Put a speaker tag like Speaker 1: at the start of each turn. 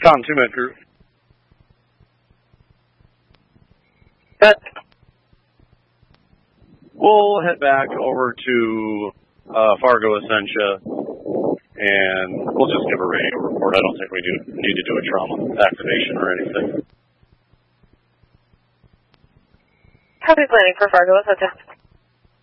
Speaker 1: Tom, 2-minute group.
Speaker 2: Set.
Speaker 1: We'll head back over to Fargo Essentia, and we'll just give a radio report. I don't think we need to do a trauma activation or anything.
Speaker 3: Copy planning for Fargo Essentia.